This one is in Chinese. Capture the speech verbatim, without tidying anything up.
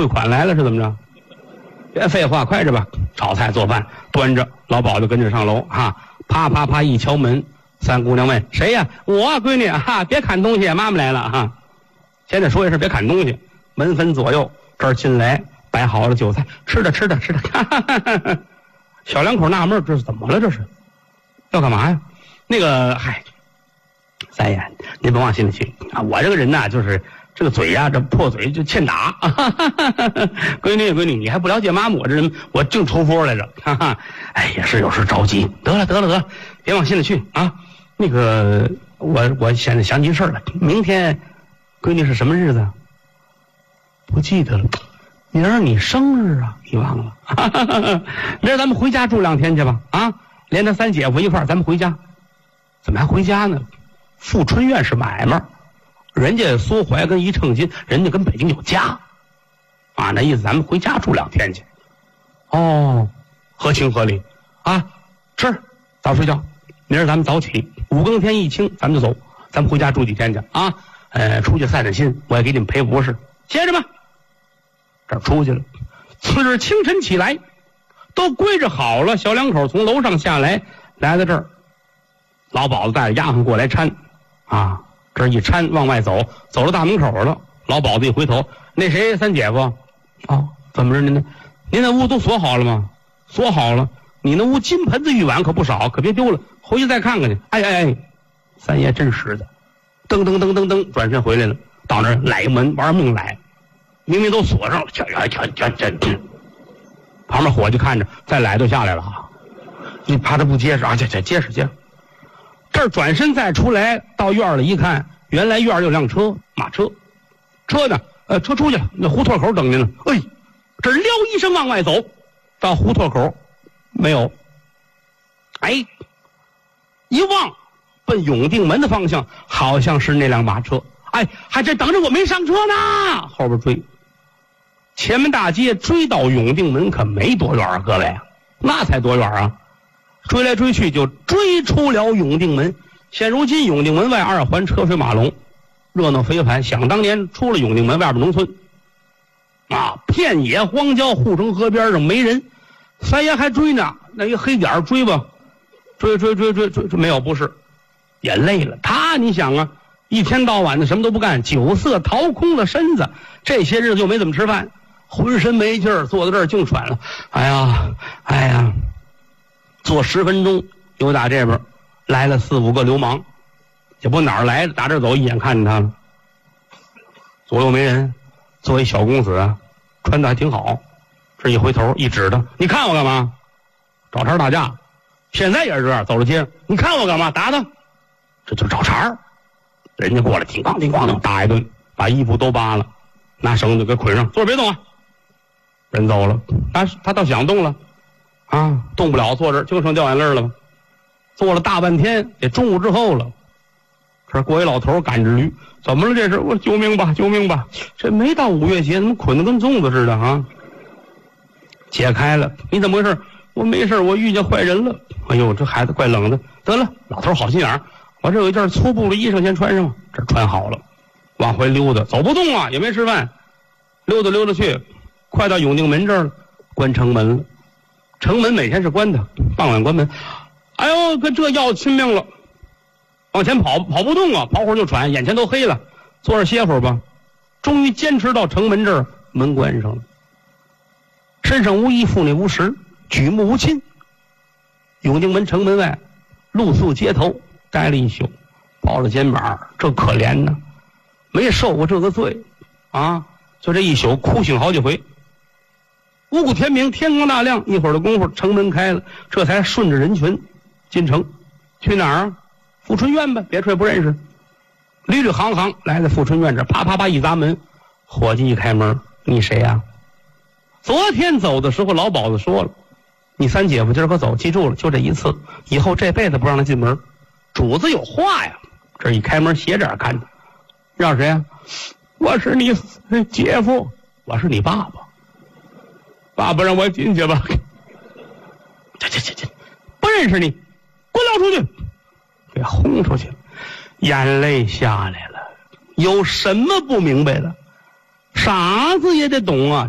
汇款来了是怎么着？别废话，快着吧！炒菜做饭，端着，老鸨就跟着上楼哈，啪啪啪一敲门，三姑娘问谁呀？我啊闺女哈，别砍东西，妈妈来了哈。现在说一声别砍东西，门分左右，这儿进来摆好了酒菜，吃的吃的吃的。哈哈哈哈，小两口纳闷，这是怎么了？这是要干嘛呀？那个嗨，三爷您甭往心里去啊，我这个人呐，就是这个嘴呀、啊，这破嘴就欠打。啊、哈哈哈哈，闺女闺女，你还不了解妈妈我这人，我净抽风来着。哈哈，哎，也是有时着急。得了得了得了，别往心里去啊。那个我我现在想起事儿了，明天闺女是什么日子？不记得了。明儿你生日啊，你忘了？哈哈哈哈，明儿咱们回家住两天去吧。啊，连他三姐夫一块儿，咱们回家。怎么还回家呢？富春院是买卖，人家苏淮跟一称金，人家跟北京有家，啊，那意思咱们回家住两天去。哦，合情合理啊！吃，早睡觉，明儿咱们早起，五更天一清，咱们就走，咱们回家住几天去啊！呃，出去散散心，我也给你们赔不是。歇着吧，这儿出去了。次日清晨起来，都归置好了，小两口从楼上下来，来到这儿。老鸨子带着丫鬟过来搀，啊，这一搀往外走，走到大门口了。老鸨子一回头，那谁三姐夫？哦，怎么着您呢？您那屋都锁好了吗？锁好了。你那屋金盆子玉碗可不少，可别丢了，回去再看看去。哎哎哎，三爷真实在，噔噔噔噔噔，转身回来了，到那儿来门玩命来，明明都锁上了，这这这这这，旁边伙计看着，再来都下来了啊！你怕他不结实啊？这这结实结实。这儿转身再出来，到院里一看，原来院里有辆车，马车，车呢？呃，车出去了，那胡同口等您呢。哎，这撩一声往外走，到胡同口，没有。哎，一望，奔永定门的方向，好像是那辆马车。哎，还这等着我没上车呢，后边追。前门大街追到永定门可没多远啊，各位，那才多远啊！追来追去就追出了永定门。现如今永定门外二环车水马龙，热闹非凡。想当年出了永定门外边农村啊，片野荒郊，护城河边上没人，三爷还追呢，那一黑点追吧，追追追追追追没有，不是也累了。他你想啊，一天到晚的什么都不干，酒色掏空了身子，这些日子又没怎么吃饭，浑身没劲儿，坐在这儿净喘了。哎呀哎呀，坐十分钟，又打这边来了四五个流氓，也不哪儿来的，打这走一眼看见他了，左右没人，作为小公子，穿的还挺好，这一回头一指他，你看我干嘛？找茬打架，现在也是这样，走了街上，你看我干嘛？打他，这就找茬。人家过来，叮咣叮咣的打一顿，把衣服都扒了，拿绳子给捆上，坐着别动啊。人走了，他他倒想动了。啊，动不了，坐这儿就剩掉眼泪了吧？坐了大半天，得中午之后了。这过一老头赶着驴，怎么了这是？我救命吧，救命吧！这没到五月节，怎么捆得跟粽子似的啊？解开了，你怎么回事？我没事，我遇见坏人了。哎呦，这孩子怪冷的。得了，老头好心眼儿，我这有一件粗布的衣裳先穿上，这穿好了，往回溜达，走不动啊，也没吃饭，溜达溜达去，快到永定门这儿了，关城门了。城门每天是关的，傍晚关门。哎呦，跟这要亲命了，往前跑跑不动啊，跑会儿就喘，眼前都黑了，坐着歇会儿吧。终于坚持到城门这儿，门关上了。身上无衣，腹内无食，举目无亲。永定门城门外，露宿街头，待了一宿，抱着肩膀，这可怜呢，没受过这个罪啊！就这一宿哭醒好几回。五谷天明，天光大亮，一会儿的功夫，城门开了，这才顺着人群进城。去哪儿啊？富春院吧，别处也不认识。捋捋行行来到富春院这，啪啪啪一砸门，伙计一开门，你谁呀、啊？昨天走的时候，老鸨子说了，你三姐夫今儿可走，记住了，就这一次，以后这辈子不让他进门。主子有话呀！这一开门，斜着眼看他，让谁呀、啊？我是你姐夫，我是你爸爸。爸爸让我进去吧，这这这这，不认识你，滚了出去，给轰出去了，眼泪下来了。有什么不明白的？傻子也得懂啊。